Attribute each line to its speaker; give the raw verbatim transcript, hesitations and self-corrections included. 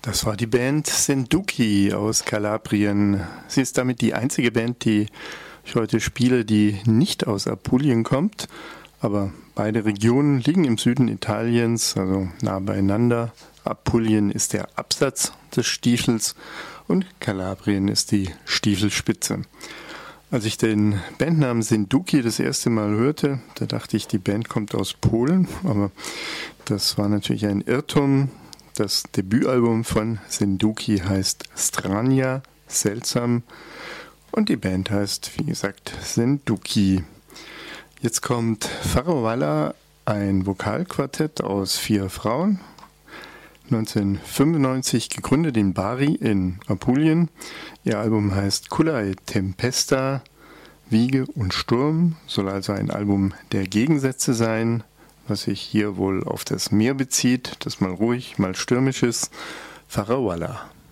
Speaker 1: Das war die Band Senduki aus Kalabrien. Sie ist damit die einzige Band, die ich heute spiele, die nicht aus Apulien kommt. Aber beide Regionen liegen im Süden Italiens, also nah beieinander. Apulien ist der Absatz des Stiefels und Kalabrien ist die Stiefelspitze. Als ich den Bandnamen Senduki das erste Mal hörte, da dachte ich, die Band kommt aus Polen, aber das war natürlich ein Irrtum. Das Debütalbum von Senduki heißt Strania, seltsam, und die Band heißt, wie gesagt, Senduki. Jetzt kommt Farovalla, ein Vokalquartett aus vier Frauen, neunzehnhundertfünfundneunzig gegründet in Bari in Apulien. Ihr Album heißt Culla e Tempesta, Wiege und Sturm, soll also ein Album der Gegensätze sein, was sich hier wohl auf das Meer bezieht, das mal ruhig, mal stürmisch ist. Farovalla.